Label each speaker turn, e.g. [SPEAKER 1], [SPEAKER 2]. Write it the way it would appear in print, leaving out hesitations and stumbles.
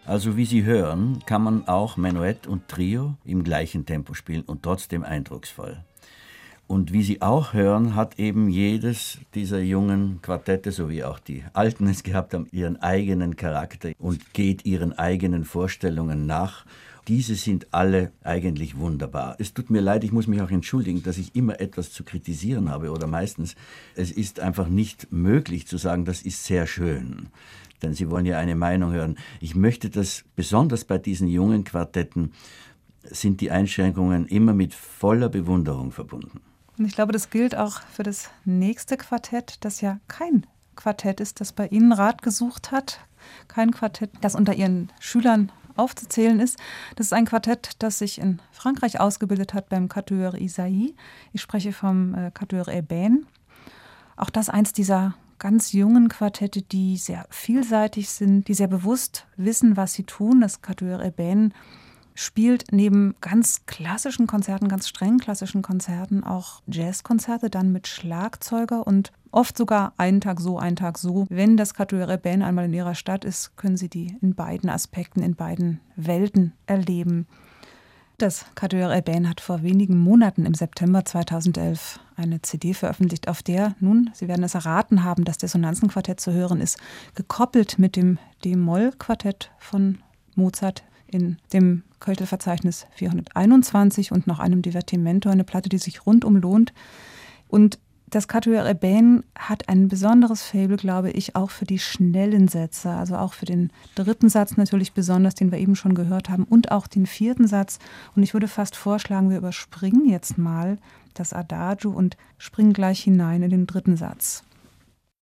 [SPEAKER 1] Also wie Sie hören, kann man auch Menuett und Trio im gleichen Tempo spielen und trotzdem eindrucksvoll. Und wie Sie auch hören, hat eben jedes dieser jungen Quartette, so wie auch die Alten es gehabt haben, ihren eigenen Charakter und geht ihren eigenen Vorstellungen nach. Diese sind alle eigentlich wunderbar. Es tut mir leid, ich muss mich auch entschuldigen, dass ich immer etwas zu kritisieren habe oder meistens. Es ist einfach nicht möglich zu sagen, das ist sehr schön. Denn Sie wollen ja eine Meinung hören. Ich möchte das, besonders bei diesen jungen Quartetten, sind die Einschränkungen immer mit voller Bewunderung verbunden.
[SPEAKER 2] Und ich glaube, das gilt auch für das nächste Quartett, das ja kein Quartett ist, das bei Ihnen Rat gesucht hat. Kein Quartett, das unter Ihren Schülern aufzuzählen ist. Das ist ein Quartett, das sich in Frankreich ausgebildet hat beim Quatuor Isaïe. Ich spreche vom Quatuor Ébène. Auch das eins dieser ganz jungen Quartette, die sehr vielseitig sind, die sehr bewusst wissen, was sie tun. Das Quatuor Ébène spielt neben ganz klassischen Konzerten, ganz streng klassischen Konzerten auch Jazzkonzerte, dann mit Schlagzeuger und oft sogar einen Tag so, einen Tag so. Wenn das Quatuor Ébène einmal in ihrer Stadt ist, können sie die in beiden Aspekten, in beiden Welten erleben. Das Quatuor Ébène hat vor wenigen Monaten im September 2011 eine CD veröffentlicht, auf der nun, Sie werden es erraten haben, das Dissonanzenquartett zu hören ist, gekoppelt mit dem D-Moll-Quartett von Mozart in dem Köchel-Verzeichnis 421 und noch einem Divertimento, eine Platte, die sich rundum lohnt. Und das Quatuor Ébène hat ein besonderes Faible, glaube ich, auch für die schnellen Sätze, also auch für den dritten Satz natürlich besonders, den wir eben schon gehört haben, und auch den vierten Satz. Und ich würde fast vorschlagen, wir überspringen jetzt mal das Adagio und springen gleich hinein in den dritten Satz.